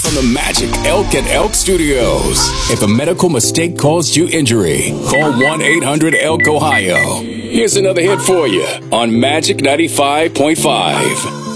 from the Magic Elk at Elk Studios. If a medical mistake caused you injury, call 1-800-ELK Ohio. Here's another hit for you on Magic 95.5.